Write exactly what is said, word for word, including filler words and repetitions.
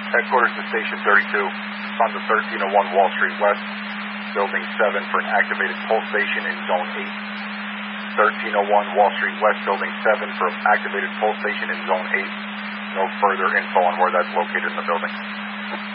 Headquarters to Station thirty-two. It's on the thirteen oh one Wall Street West, Building seven for an activated pulse station in Zone eight. thirteen oh one Wall Street West, Building seven for an activated pulse station in Zone eight. No further info on where that's located in the building.